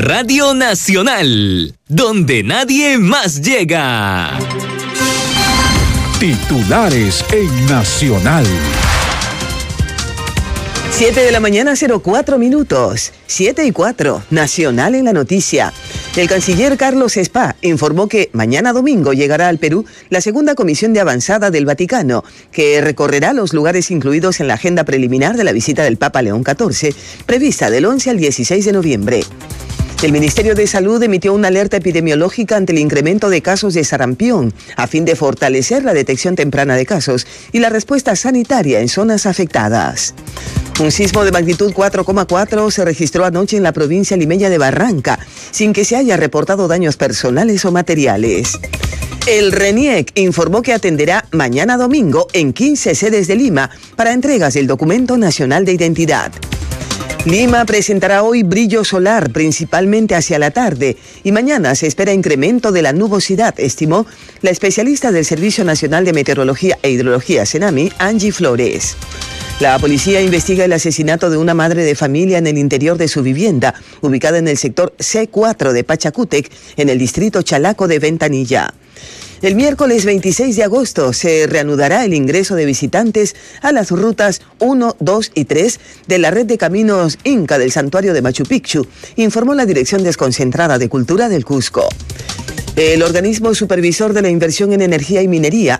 Radio Nacional, donde nadie más llega. Titulares en Nacional. 7:04 a.m. 7:04, Nacional en la noticia. El canciller Carlos Spa informó que mañana domingo llegará al Perú la segunda comisión de avanzada del Vaticano, que recorrerá los lugares incluidos en la agenda preliminar de la visita del Papa León XIV, prevista del 11 al 16 de noviembre. El Ministerio de Salud emitió una alerta epidemiológica ante el incremento de casos de sarampión, a fin de fortalecer la detección temprana de casos y la respuesta sanitaria en zonas afectadas. Un sismo de magnitud 4,4 se registró anoche en la provincia limeña de Barranca, sin que se haya reportado daños personales o materiales. El RENIEC informó que atenderá mañana domingo en 15 sedes de Lima para entregas del Documento Nacional de Identidad. Lima presentará hoy brillo solar, principalmente hacia la tarde, y mañana se espera incremento de la nubosidad, estimó la especialista del Servicio Nacional de Meteorología e Hidrología, SENAMI, Angie Flores. La policía investiga el asesinato de una madre de familia en el interior de su vivienda, ubicada en el sector C4 de Pachacútec, en el distrito Chalaco de Ventanilla. El miércoles 26 de agosto se reanudará el ingreso de visitantes a las rutas 1, 2 y 3 de la red de caminos Inca del Santuario de Machu Picchu, informó la Dirección Desconcentrada de Cultura del Cusco. El organismo supervisor de la inversión en energía y minería